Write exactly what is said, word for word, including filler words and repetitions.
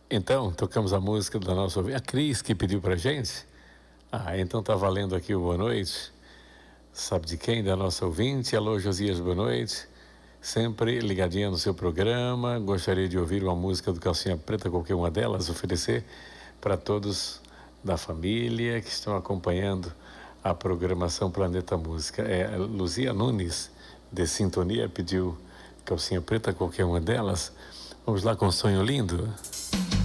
Então, tocamos a música da nossa ouvinte, a Cris, que pediu pra gente. Ah, então tá valendo aqui o boa noite. Sabe de quem? Da nossa ouvinte. Alô, Josias, boa noite. Sempre ligadinha no seu programa. Gostaria de ouvir uma música do Calcinha Preta, qualquer uma delas, oferecer para todos da família que estão acompanhando a programação Planeta Música. É, Luzia Nunes, de Sintonia, pediu Calcinha Preta, qualquer uma delas. Vamos lá com Sonho Lindo.